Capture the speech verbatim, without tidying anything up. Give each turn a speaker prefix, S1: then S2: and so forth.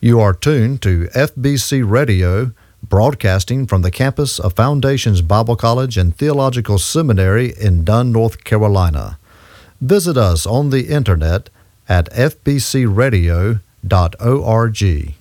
S1: You are tuned to F B C Radio, broadcasting from the campus of Foundations Bible College and Theological Seminary in Dunn, North Carolina. Visit us on the internet at f b c radio dot org.